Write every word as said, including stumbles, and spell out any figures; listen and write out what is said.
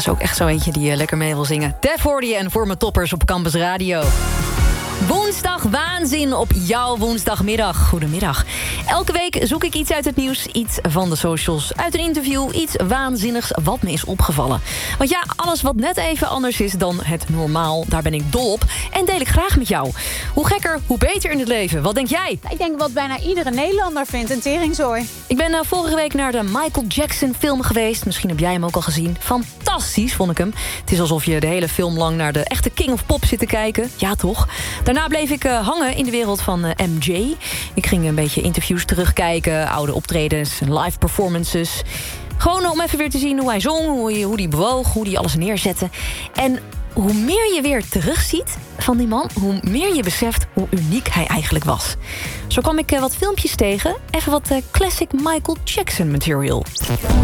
is ook echt zo eentje die uh, lekker mee wil zingen. Def hoorde je en voor mijn toppers op Campus Radio. Woensdag waanzin op jouw woensdagmiddag. Goedemiddag. Elke week zoek ik iets uit het nieuws, iets van de socials, uit een interview, iets waanzinnigs wat me is opgevallen. Want ja, alles wat net even anders is dan het normaal, daar ben ik dol op en deel ik graag met jou. Hoe gekker, hoe beter in het leven. Wat denk jij? Ik denk wat bijna iedere Nederlander vindt, een teringzooi. Ik ben uh, vorige week naar de Michael Jackson film geweest. Misschien heb jij hem ook al gezien. Fantastisch, vond ik hem. Het is alsof je de hele film lang naar de echte King of Pop zit te kijken. Ja, toch? Daarna bleef ik uh, hangen in de wereld van uh, M J. Ik ging een beetje interviews terugkijken, oude optredens, live performances. Gewoon om even weer te zien hoe hij zong, hoe hij, hoe hij bewoog, hoe hij alles neerzette. En hoe meer je weer terugziet van die man, hoe meer je beseft hoe uniek hij eigenlijk was. Zo kwam ik uh, wat filmpjes tegen, even wat uh, classic Michael Jackson material.